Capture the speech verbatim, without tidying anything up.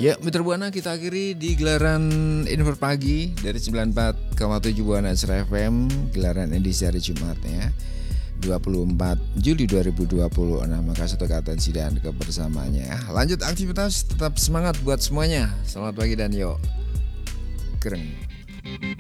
Ya, Mitra Buana kita akhiri di gelaran Info Pagi dari sembilan puluh empat koma tujuh Buana Seraya F M, gelaran edisi hari Jumat ya, dua puluh empat Juli dua ribu dua puluh enam. Maka satu kata dan kebersamaannya ya. Lanjut aktivitas, tetap semangat buat semuanya. Selamat pagi dan yuk gereng.